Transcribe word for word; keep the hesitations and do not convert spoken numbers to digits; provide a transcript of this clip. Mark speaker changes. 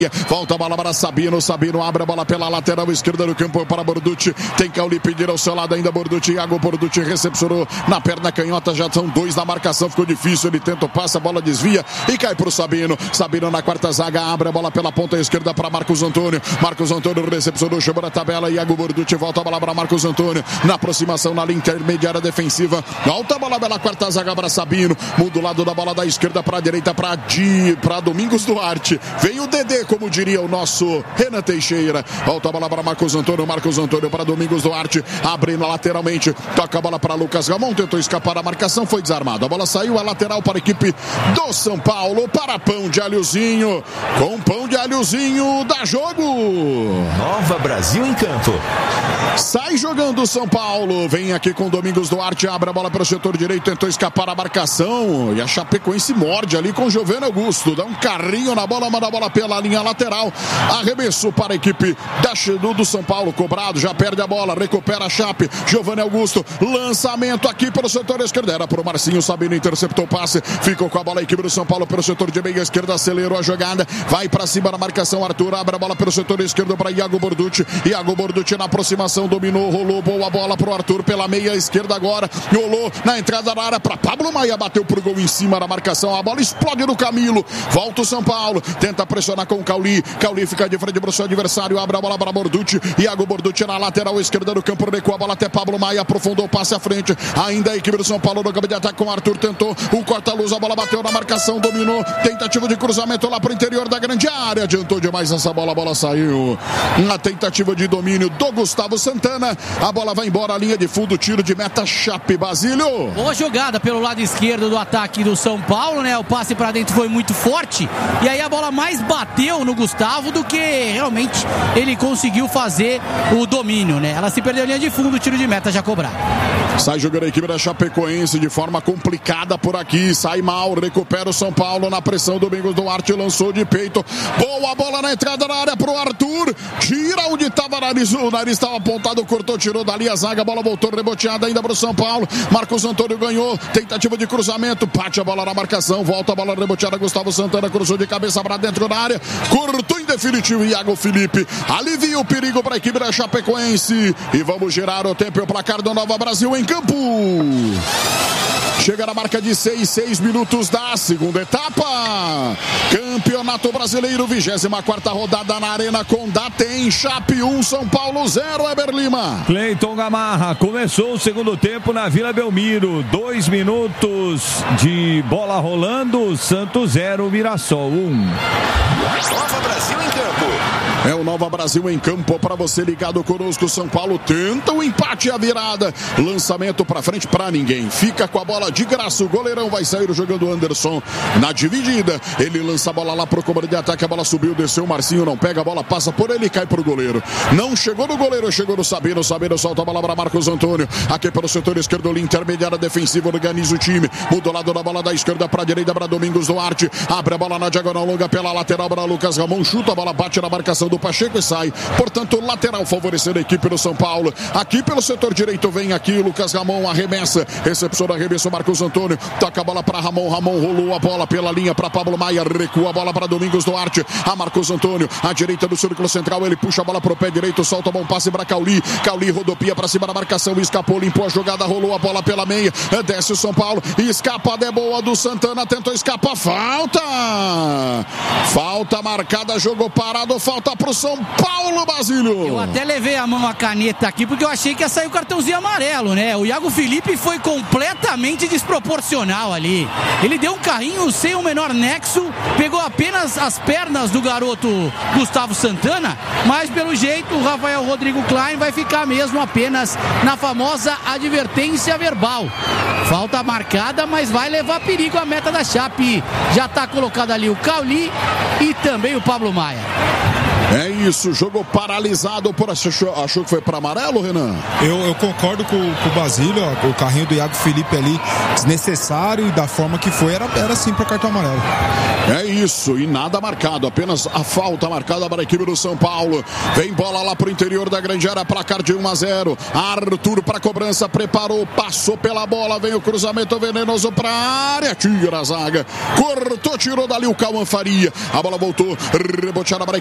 Speaker 1: Volta a bola para Sabino, Sabino abre a bola pela lateral esquerda do campo para Borducci, tem Cauli pedir ao seu lado ainda Borducci, Iago Borducci recepcionou na perna canhota, já são dois na marcação, ficou difícil, ele tenta o passe, a bola desvia e cai para o Sabino, Sabino na quarta zaga, abre a bola pela ponta esquerda para Marcos Antônio, Marcos Antônio recepcionou, chamou a tabela, Iago Borducci volta a bola para Marcos Antônio, na aproximação na linha intermediária defensiva, volta a bola pela quarta zaga para Sabino, muda o lado da bola da esquerda para a direita para Di, para Domingos Duarte, vem o Dedê, como diria o nosso Renan Teixeira. Volta a bola para Marcos Antônio, Marcos Antônio para Domingos Duarte, abre lateralmente, toca a bola para Lucas Ramon, tentou escapar da marcação, foi desarmado. A bola saiu, a lateral para a equipe do São Paulo, para Pão de Alhozinho, com Pão de Alhozinho, dá jogo.
Speaker 2: Nova Brasil em campo.
Speaker 1: Sai jogando o São Paulo, vem aqui com Domingos Duarte, abre a bola para o setor direito, tentou escapar da marcação, e a Chapecoense morde ali com Giovani Augusto, dá um carrinho na bola, manda a bola pela linha lateral, arremesso para a equipe da, do, do São Paulo, cobrado, já perde a bola, recupera a Chape, Giovani Augusto, lançamento aqui para o setor esquerdo, era para o Marcinho, Sabino interceptou o passe, ficou com a bola a equipe do São Paulo pelo setor de meia esquerda, acelerou a jogada, vai para cima na marcação, Arthur abre a bola pelo setor esquerdo para Iago Borducci, Iago Borducci na aproximação, dominou, rolou, boa bola para o Arthur pela meia esquerda agora, rolou na entrada da área para Pablo Maia, bateu pro gol em cima da marcação, a bola explode no Camilo, volta o São Paulo, tenta pressionar com o Cauli, Cauli fica de frente para o seu adversário, abre a bola para Borducci, Iago Borducci na lateral esquerda do campo, recua a bola até Pablo Maia, aprofundou o passe à frente, ainda a equipe do São Paulo no campo de ataque com o Arthur, tentou o corta-luz, a bola bateu na marcação, dominou, tentativa de cruzamento lá para o interior da grande área, adiantou demais essa bola, a bola saiu, na tentativa de domínio do Gustavo Santana, a bola vai embora, a linha de fundo, tiro de meta, Chape, Basílio.
Speaker 3: Boa jogada pelo lado esquerdo do ataque do São Paulo, né? O passe para dentro foi muito forte e aí a bola mais bateu no Gustavo do que realmente ele conseguiu fazer o domínio, né? Ela se perdeu a linha de fundo, tiro de meta já cobrado.
Speaker 1: Sai jogando a equipe da Chapecoense de forma complicada por aqui, sai mal, recupera o São Paulo na pressão, Domingos Duarte lançou de peito, boa bola na entrada da área pro Arthur, tira onde estava o nariz, o nariz estava apontado, cortou, tirou dali a zaga, a bola voltou reboteada ainda pro São Paulo, Marcos Antônio ganhou, tentativa de cruzamento, bate a bola na marcação, volta a bola reboteada, Gustavo Santana cruzou de cabeça para dentro da área, cortou em definitivo, Iago Felipe, alivia o perigo para a equipe da Chapecoense, e vamos girar o tempo e o placar do Nova Brasil em campo. Chega na marca de seis, seis minutos da segunda etapa. Campeonato Brasileiro, vigésima quarta rodada na Arena Condá, tem Chape um, São Paulo zero, Eber Lima.
Speaker 4: Cleiton Gamarra, começou o segundo tempo na Vila Belmiro, dois minutos de bola rolando, Santos zero, Mirassol um.
Speaker 2: Nova Brasil em campo.
Speaker 1: É o Nova Brasil em campo para você ligado conosco. São Paulo tenta o empate e a virada. Lançamento para frente para ninguém. Fica com a bola de graça. O goleirão vai sair jogando o Anderson na dividida. Ele lança a bola lá pro comando de ataque. A bola subiu, desceu. O Marcinho não pega a bola, passa por ele e cai pro goleiro. Não chegou no goleiro, chegou no Sabino. Sabino solta a bola para Marcos Antônio. Aqui pelo setor esquerdo, linha intermediária defensiva. Organiza o time. Muda o lado da bola da esquerda para a direita para Domingos Duarte. Abre a bola na diagonal longa pela lateral para Lucas Ramon. Chuta a bola, bate na marcação do Pacheco e sai, portanto lateral favorecendo a equipe do São Paulo, aqui pelo setor direito vem aqui Lucas Ramon, arremessa, recepciona, arremesso Marcos Antônio, toca a bola para Ramon, Ramon rolou a bola pela linha para Pablo Maia, recua a bola para Domingos Duarte, a Marcos Antônio, à direita do círculo central, ele puxa a bola pro pé direito, solta bom passe para Cauli, Cauli rodopia para cima da marcação, escapou, limpou a jogada, rolou a bola pela meia, desce o São Paulo, escapa de boa do Santana, tentou escapar, falta falta marcada, jogo parado, falta pro São Paulo, Basílio.
Speaker 3: Eu até levei a mão à caneta aqui porque eu achei que ia sair o cartãozinho amarelo, né? O Iago Felipe foi completamente desproporcional ali. Ele deu um carrinho sem o menor nexo, pegou apenas as pernas do garoto Gustavo Santana, mas pelo jeito o Rafael Rodrigo Klein vai ficar mesmo apenas na famosa advertência verbal. Falta marcada, mas vai levar perigo a meta da Chape. Já está colocado ali o Cauli e também o Pablo Maia.
Speaker 1: É isso, jogo paralisado por... Achou, achou que foi para amarelo, Renan?
Speaker 5: Eu, eu concordo com, com o Basílio, ó, o carrinho do Iago Felipe ali desnecessário e da forma que foi, era, era sim para cartão amarelo.
Speaker 1: É isso, e nada marcado, apenas a falta marcada para a equipe do São Paulo. Vem bola lá pro interior da grande área, placar de um a zero. Arthur para cobrança, preparou, passou pela bola, vem o cruzamento venenoso para a área, tira a zaga, cortou, tirou dali o Cauã Faria. A bola voltou, reboteada para